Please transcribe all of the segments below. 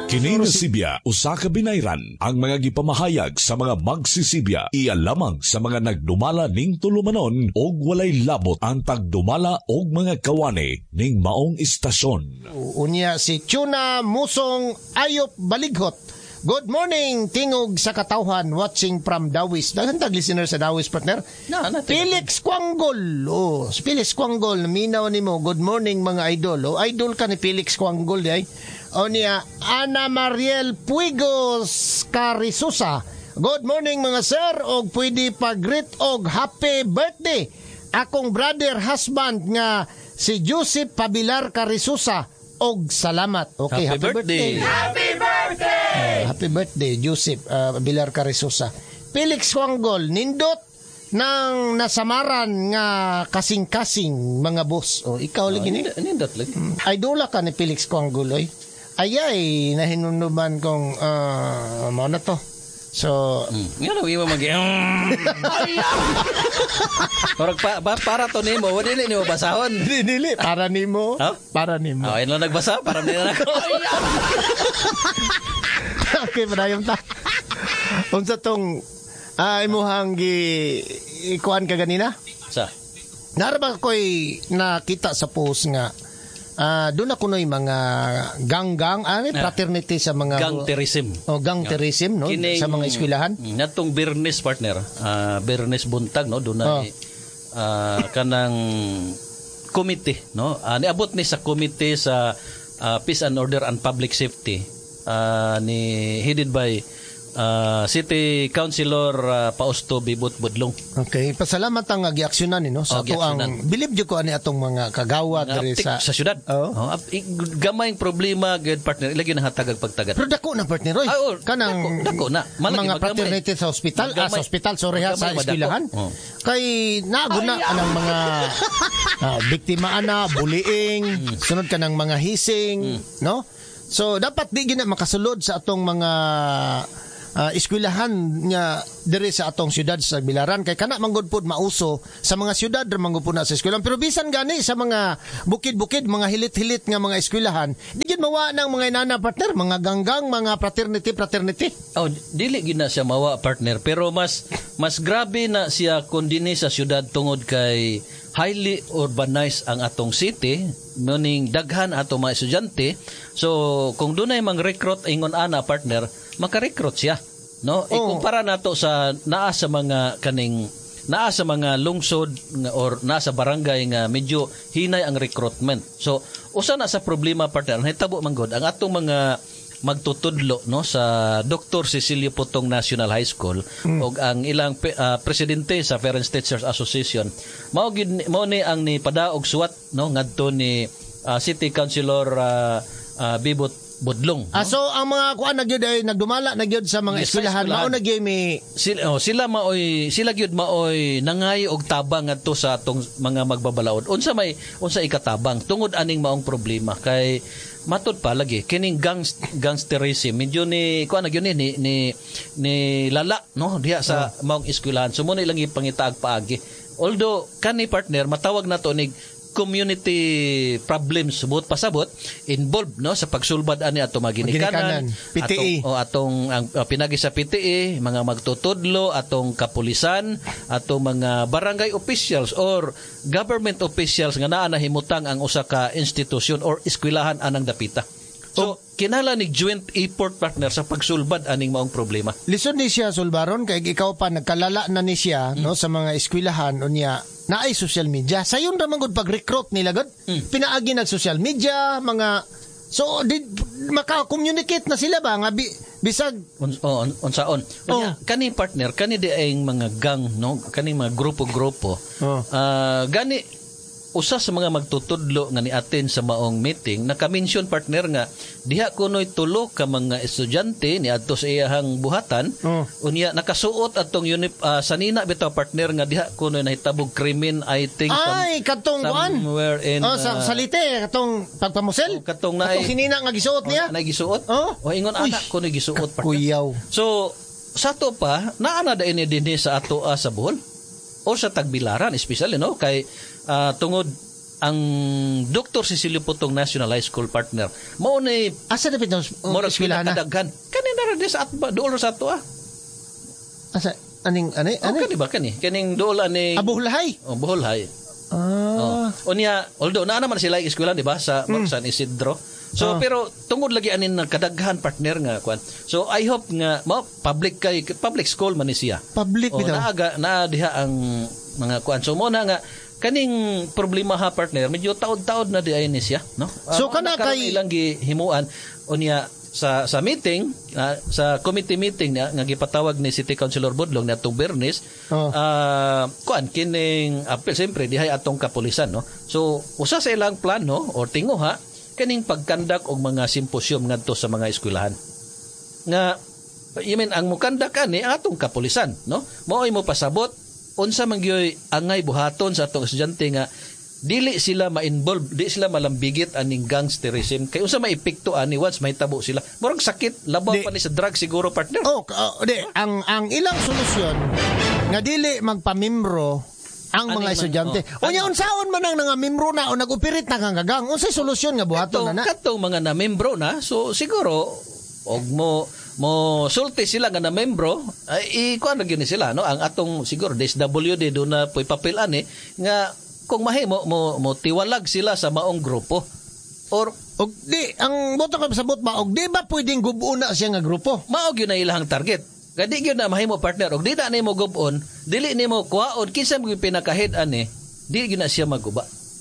Kini nga Sibya, usa ka binayran, ang mga gipamahayag sa mga magsisibya, iya lamang sa mga nagdumala ning tulumanon og walay labot ang pagdumala og mga kawani ning maong istasyon. Unya si Tuna Musong Ayop Balighot. Good morning, tingog sa katawhan, watching from Dawis. Daghantag listener sa Dawis, partner. Felix Quanggol. Oh, Felix Quanggol, minaw nimo. Good morning mga idol. Oh, idol ka ni Felix Quanggol, day. O niya, Ana Mariel Puigos Carisusa. Good morning mga sir, og pwede pag-greet og happy birthday. Akong brother husband nga si Joseph Pabilar Carisusa. Og salamat. Okay, happy birthday. Happy birthday! Happy birthday, Joseph Pabilar Carisusa. Felix Quanggol, nindot nang nasamaran nga kasing-kasing mga boss. O, ikaw lagi ni? Nindot lagi. Idola ka ni Felix Quanggol, oy. Ayay, nahinunuman kong, mo na to. So, nga na, iwa para to nimo, wala nimo basahon. Dili, para nimo. Huh? Para nimo. Oh, ino nagbasa, para nimo na ako. Okay, madayong ta. Unsa tong, imuhang ikuan ka ganina? Sa? Naraba ko'y nakita sa post nga, doon ako no'y mga gang-gang, fraternity sa mga... Gangterism. Gangterism, no? Kining, sa mga eskwelahan. Natong Bernes, partner, Bernes buntag, no? Doon na kanang committee, no? Niabot ni sa committee sa Peace and Order and Public Safety, ni headed by City Councilor Pausto Bibot Budlong. Okay, pasalamat ang giaksyonan ni no sa tuang bilib jud ko ani atong mga kagawad diri sa syudad. Gamayng problema gid partner ilagi na hatagag pagtagad. Pero dako na partner oy. Kanang dako na mga fraternity sa ospital, sa ospital sorry ha sa eskwelahan. Kay naguna anang mga biktima ana bullying, sunod kanang mga hising, no? So dapat di gina makasulod sa atong mga eskwelahan niya diri sa atong syudad sa Bilaran kay kana manggod pod mauso sa mga syudad manggod po na sa eskwelahan pero bisan gani sa mga bukid-bukid mga hilit-hilit nga mga eskwelahan di gid mawa nang mga inana partner mga ganggang mga fraternity dili gid na siya mawa partner pero mas grabe na siya kun dinhi sa syudad tungod kay highly urbanized ang atong city meaning daghan atong mga estudyante so kung dunay mang-recruit ingon ana partner maka-recruit siya no ikumpara nato sa naa sa mga lungsod or naa sa barangay nga medyo hinay ang recruitment so usa na sa problema partner nahitabo man gud ang atong mga magtutudlo no sa Dr. Cecilio Putong National High School og ang ilang presidente sa Parents Teachers Association mao ni ang ni padaog suwat no ngadto ni City Councilor Bibot Budlong. No? So ang mga kuan nagyud ay nagdumala nagyud sa mga eskwelahan mao nagyud mi sila gyud maoy nangay og tabang ngadto sa atong mga magbabalaod. Unsa ikatabang tungod aning maong problema kay matud pa lagi kining gangsterism medyo ni kuan nagyud ni lala no diha sa maong eskwelahan. So mo na ilang ipangitaag paagi. Although kani partner matawag nato nig community problems buot pasabot involved no sa pagsulbad ani ato maginikanan PTE atong pinagi sa PTE mga magtutudlo atong kapulisan atong mga barangay officials or government officials nga naa nahimutang ang usa ka institusyon or eskwelahan anang dapita. So kinahanglan ni joint effort partner sa pagsulbad aning maong problema. Lisod ni siya sulbaron kay ikaw pa nagkalala na ni siya no sa mga eskwelahan unya naay social media. Sayon ra man gud pag-recruit nila gud. Pinaagi nag social media mga so maka-communicate na sila ba nga bisag unsaon. Kani partner kani di ay mga gang no kani mga grupo-grupo. Gani usa sa mga magtutudlo nga ni-attend sa maong meeting naka-mention partner nga diha kunoy tulo ka mga estudyante ni adto sa iyahang buhatan unya nakasuot atong sanina bitaw partner nga diha kunoy nahitabog krimen I think katong somewhere in sa salite katong pagpamusel katong sinina nga gisuot niya gisuot ingon anak kunoy gisuot partner kuyaw so sa to pa naa na daini dinhi sa ato sa Bohol o sa Tagbilaran especially no kay tungod ang Dr. Cecilio Putong National High School partner mao ni Asa na pitong eskwelahan na? kadaghan kanina ra sa atba dool sa ato Asa aning kani ba kaning dool ani Boholhay. Boholhay. Unya although naa naman sila eskwela di ba sa San Isidro. So pero tungod lagi anin kadaghan partner nga kwan. So I hope nga public school man ni siya. Public bitaw. Naa diha ang mga kwan. So mo na nga kaning problema ha partner medyo taod-taod na di ay ni siya no. So kana kay ilang gihimuan unya sa meeting sa committee meeting nga gipatawag ni City Councilor Budlong na atong Bernes kuan kining apel siyempre dihay atong kapulisan no. So usa sa ilang plano o tinguha kaning pagkandak og mga simposyum ngadto sa mga eskwelahan nga ang mukandak ani atong kapulisan no. Mao'y mo pasabot unsa man gyoy angay buhaton sa atong estudyante nga dili sila ma-involve, di sila malambigit aning gangsterism. Kay unsa maepekto ani once mahitabo sila. Murag sakit labaw pa ni sa drug siguro partner. Ang ilang solusyon nga dili magpamimbro ang mga estudyante. Unya unsaon man ang nga membro na o nag-operate na kang gagang. Unsay solusyon nga buhaton na? Katong mga na membro na, so siguro og mo sulti sila nga na membro ikuan ra gyud ni sila no ang atong siguro DSWD do na poy papel ani nga kung mahimo mo tiwalag sila sa maong grupo or og di ang boto ka pasabot ba og di ba pwedeng gubon na siya nga grupo mao gyud na ilang target kadi gyud na mahimo partner og di na nimo gubon dili nimo kuhaon kinsa mo pinakahead ani di gyud na siya maguba.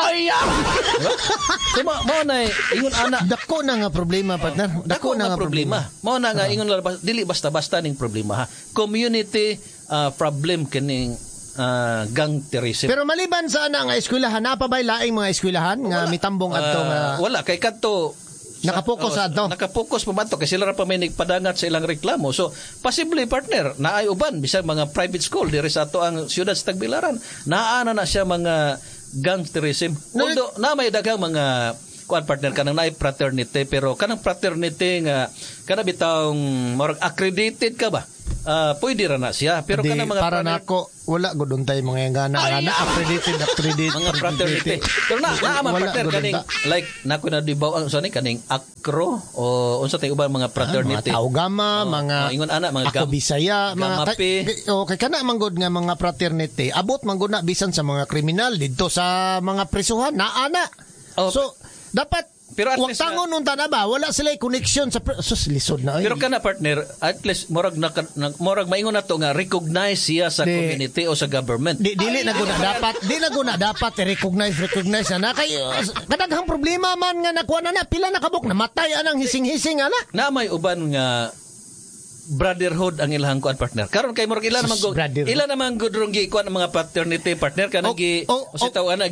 So mo na ingon ana dako na nga problema partner dako na nga problema mo na nga ingon dili basta-basta ning problema ha community problem kining gang terrorism. Pero maliban sa nga eskwelahan na pa bay laing mga eskwelahan nga mitambong adto nga wala kay kadto nakapokus adto nakapokus pa man to kasi sila ra pa may nagpadangat sa ilang reklamo so possibly partner naay uban bisag mga private school diri sa ato ang siyudad sa Tagbilaran naa na siya mga gang terrorism. Although na may daghang mga kuan partner kanang naay fraternity pero kanang fraternity nga kana bitawng marag accredited ka ba? Pwede ra na siya pero kanang mga para nako wala gud untay mga ngana accredited mga fraternity. Pero na partner kaning like nako na dibaw ang sani kaning akro o unsa tay ubang mga fraternity. Mga Taugama, mga ingon ana mga ako Bisaya, mga kay kana manggod nga mga fraternity abot manggod na bisan sa mga kriminal didto sa mga prisuhan naa na. So dapat pero at least tangon unta na ba wala sila connection sa lisod na pero kana partner at least morag maingon nato nga recognize siya sa community o sa government dili na guna dapat recognize na kay kadaghang problema man nga nakuha na pila na kabuk namatay anang hising-hising ana na may uban nga brotherhood ang ilang kuan partner karon kay murag ila naman gudrong gi kuan mga fraternity partner kana usitaw ana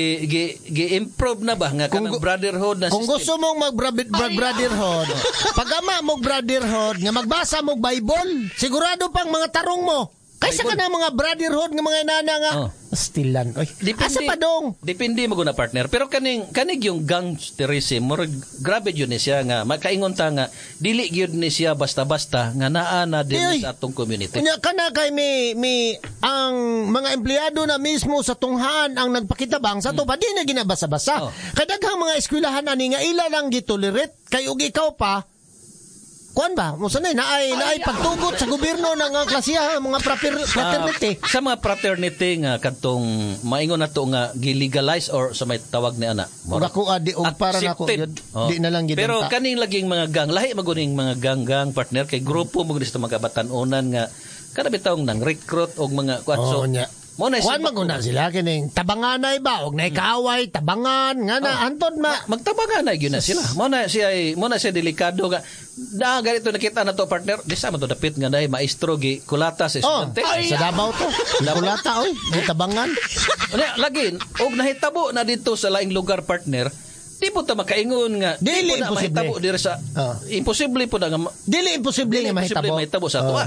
gi improve na ba nga kanang brotherhood na kung gusto mong brotherhood pagama mo brotherhood nga magbasa mo Bible sigurado pang mga tarong mo kaysa ka na mga brotherhood nga mga inana nga stilan oy asa pa dong depende mo guna partner pero kanig yung gang terrorism mo grabe yun ni siya nga makaingon ta nga dili gyud ni siya basta-basta nga naa na din sa atong community unya kana kay mi ang mga empleyado na mismo sa tunghaan ang nagpakitabang sa to ba di na ginabasa-basa kay daghang mga eskwelahan ani nga ila lang gitolerate kay ug ikaw pa kuan ba? Mo sanay naay pagtugot sa gobyerno ng klasiya mga fraternity. Sa mga fraternity nga kadtong maingon nato nga gilegalize or sa may tawag ni ana. Ako adi og para nako di na lang gid. Pero kaning laging mga gang lahi maguning mga gang partner kay grupo mo gid sa mga batan-onan nga kada bitawng nang recruit og mga kuan so mo na maguna sila kining tabanganay ba og nay kaaway tabangan nga na antod magtabanganay gyud na sila mo na siya delikado nga na ganito nakita na to partner di sa man to dapit nga nay maestro gi kulata sa estudyante sa Davao to kulata oy di tabangan lagi og nahitabo na dito sa laing lugar partner di po ta makaingon nga dili po na mahitabo diri sa imposible po na nga imposible nga mahitabo sa ato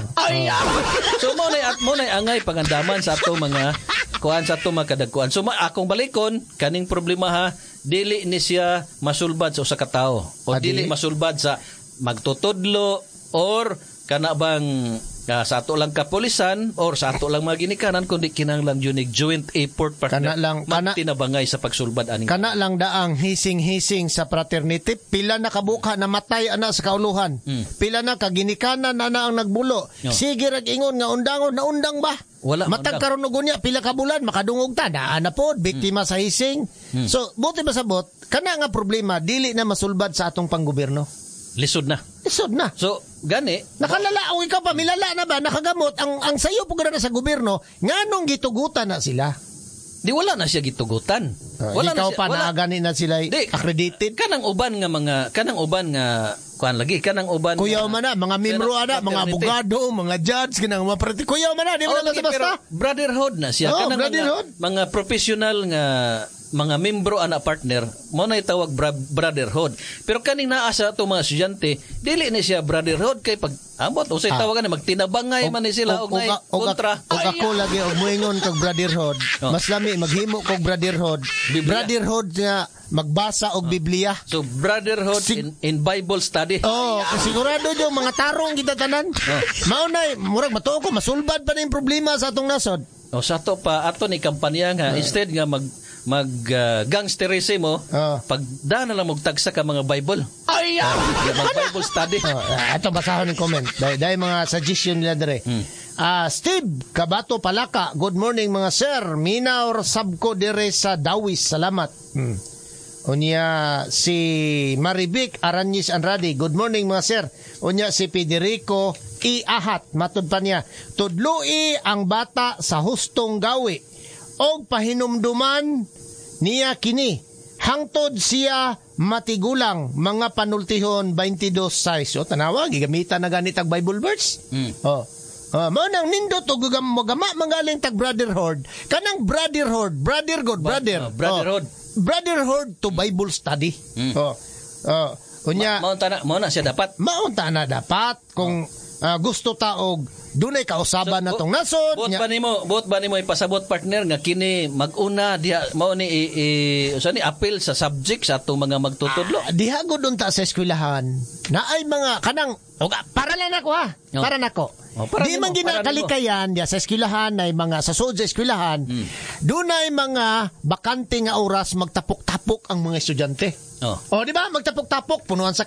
so mo na angay pangandaman sa ato mga kuan sa ato mga kadagkuan so akong balikon kaning problema ha dili ni siya masulbad sa usa ka tawo o dili masulbad sa magtutudlo or kana bang sa ato lang kapulisan or sa ato lang mga ginikanan kundi kinahanglan unig joint effort partner magtinabangay sa pagsulbad aning kana lang daang hising-hising sa fraternity pila na kabuka namatay ana sa kauluhan pila na kaginikanan na ang nagbulo sige rag ingon nga undangon na undang ba wala matag karon og unya pila ka bulan makadungog ta naa na pod biktima sa hising so buti masabot kana nga problema dili na masulbad sa atong panggobyerno. Lisod na. So, gani. Nakalala o ikaw pa, milala na ba, nakagamot, ang sayo po na sa gobyerno, nganong gitugutan na sila? Di wala na siya gitugutan. Wala ikaw na siya, pa naagani na sila accredited? Kanang uban nga, kuan lagi, kanang uban. Kuyaw man na, mga membro ana, mga abogado, mga judge, kanang mga party, kuyaw man na, di mo na basta. Brotherhood na siya. Kanang mga professional nga, mga membro ana partner mo na itawag brotherhood pero kaning naa sa ato mga estudyante dili ni siya brotherhood kay pag ambot usay tawagan na magtinabangay man ni sila og nay kontra og ako lagi og moingon kag brotherhood mas lami maghimo kog brotherhood nga magbasa og Biblia so brotherhood in Bible study sigurado yung mga tarong kita tanan mao nay murag matuo ko masulbad pa ning problema sa atong nasod sa ato pa ato ni kampanya nga instead nga gangsterism mo pagda na lang magtagsa ka mga Bible Bible study ato basahon ng comment dahil mga suggestion nila dire Steve Kabato Palaka good morning mga sir minaw sabko dire sa Dawis salamat unya si Marivic Aranyis Anradi good morning mga sir unya si Federico Iahat matud pa niya tudloi ang bata sa hustong gawi og pahinumduman niya kini hangtod siya matigulang mga panultihon 22:6 so tanawa gigamitan na ganit ang Bible verse mao nang nindot og magama mangaling tag brotherhood kanang brotherhood to Bible study unya mao na siya dapat kung gusto ta og dunay kausaban natong nasod buot ba nimo ipasabot partner nga kini maguna diha mao ni appeal sa subject sa atong mga magtutudlo diha gud unta sa eskwelahan naay mga kanang para lang ako para nako di man ginakalikayan diha sa eskwelahan nay mga sa sud sa eskwelahan dunay mga bakante nga oras magtapok-tapok ang mga estudyante di ba magtapok-tapok punuan sa